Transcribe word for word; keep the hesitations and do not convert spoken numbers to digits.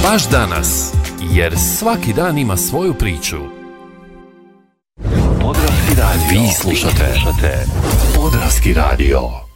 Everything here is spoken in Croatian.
Baš danas, jer svaki dan ima svoju priču. Podravski radio. Vi slušate Podravski radio.